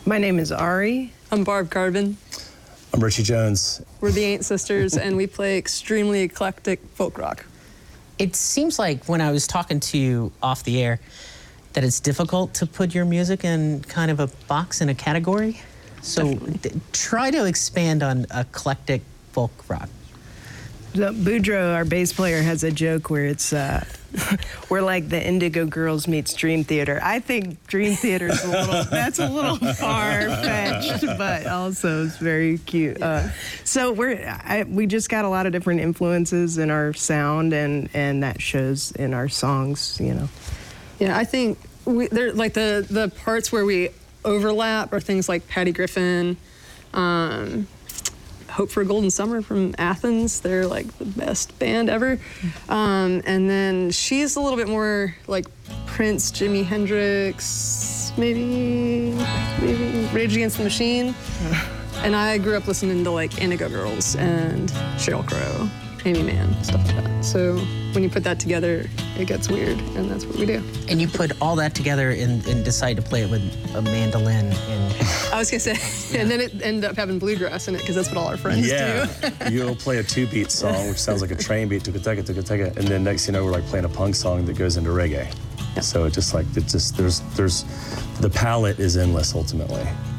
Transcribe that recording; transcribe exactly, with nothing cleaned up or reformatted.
My name is Ari. I'm Barb Carbon. I'm Richie Jones. We're the Ain't Sisters, and we play extremely eclectic folk rock. It seems like when I was talking to you off the air that it's difficult to put your music in kind of a box, in a category. So try to expand on eclectic folk rock. So Boudreaux, our bass player, has a joke where it's, uh, we're like the Indigo Girls meets Dream Theater. I think Dream Theater's a little, that's a little far-fetched, but also it's very cute. Uh, so we're, I, we just got a lot of different influences in our sound, and, and that shows in our songs, you know. Yeah, I think we, they're like the, the parts where we overlap are things like Patty Griffin, um, Hope for a Golden Summer from Athens. They're like the best band ever. Um, and then she's a little bit more like Prince, Jimi Hendrix, maybe, maybe Rage Against the Machine. And I grew up listening to like Indigo Girls and Sheryl Crow, Amy Mann, stuff like that. So when you put that together, it gets weird, and that's what we do. And you put all that together and, and decide to play it with a mandolin. And I was gonna say, yeah. And then it ended up having bluegrass in it, because that's what all our friends yeah. do. You'll play a two-beat song, which sounds like a train beat, tuka-taka, tuka-taka, and then next thing you know, we're like playing a punk song that goes into reggae. Yep. So it just like, it just, there's, there's, the palette is endless ultimately.